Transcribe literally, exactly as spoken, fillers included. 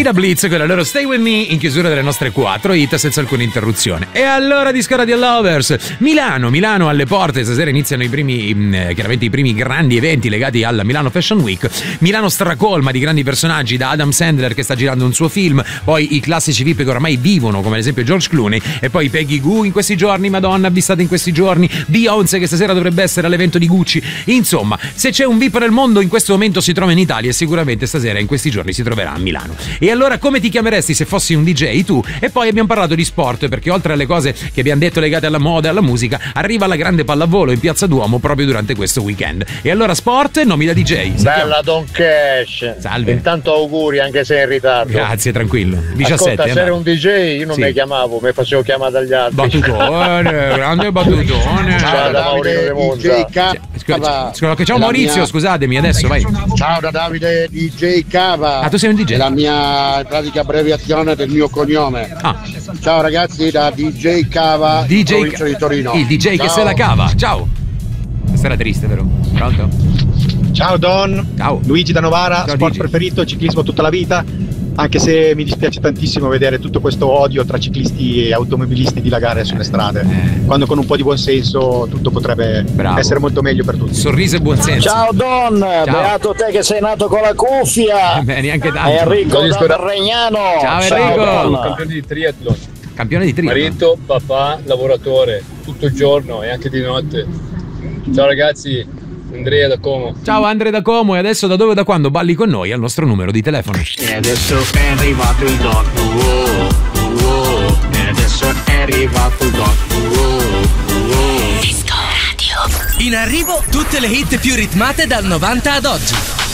da Blitz con la loro Stay With Me in chiusura delle nostre quattro hit senza alcuna interruzione. E allora Disco Radio Lovers, Milano, Milano alle porte, stasera iniziano i primi, mh, chiaramente i primi grandi eventi legati alla Milano Fashion Week. Milano stracolma di grandi personaggi, da Adam Sandler che sta girando un suo film, poi i classici V I P che ormai vivono, come ad esempio George Clooney, e poi Peggy Goo in questi giorni, Madonna avvistata in questi giorni, Beyoncé che stasera dovrebbe essere all'evento di Gucci. Insomma, se c'è un V I P nel mondo in questo momento si trova in Italia e sicuramente stasera in questi giorni si troverà a Milano. E allora come ti chiameresti se fossi un D J tu? E poi abbiamo parlato di sport, perché oltre alle cose che abbiamo detto legate alla moda e alla musica, arriva la grande pallavolo in Piazza Duomo proprio durante questo weekend. E allora sport, nomi da D J. Sentiamo. Bella Don Cash. Salve. Intanto auguri anche se in ritardo. Grazie, tranquillo. diciassette. Ascolta, se eri un D J io non sì. mi chiamavo, mi facevo chiamare dagli altri. Battutone, grande battutone. Ciao da Maurino De Monza. Ciao, ciao Maurizio, mia... scusatemi, adesso vai. Ciao da Davide D J Cava. Ah, tu sei un D J? È la mia pratica abbreviazione del mio cognome. Ah. Ciao ragazzi da D J Cava, D J provincia di Torino. Il D J ciao. Che se la cava. Ciao. Questa era triste, vero? Pronto? Ciao Don. Ciao. Luigi da Novara, ciao, sport D J. preferito, ciclismo tutta la vita. Anche se mi dispiace tantissimo vedere tutto questo odio tra ciclisti e automobilisti dilagare sulle strade, eh. quando con un po' di buonsenso tutto potrebbe Bravo. essere molto meglio per tutti. Sorriso e buonsenso. Ciao Don, ciao. Beato te che sei nato con la cuffia. Beh, neanche tanto. Enrico da Regnano. Ciao Enrico. Ciao, campione di triathlon. Campione di triathlon. Marito, papà, lavoratore, tutto il giorno e anche di notte. Ciao ragazzi. Andrea da Como. Ciao Andrea da Como, e adesso da dove e da quando balli con noi al nostro numero di telefono. E adesso è arrivato il doc, oh, oh, e adesso è arrivato il doc, oh, oh. Disco Radio. In arrivo tutte le hit più ritmate dal novanta ad oggi.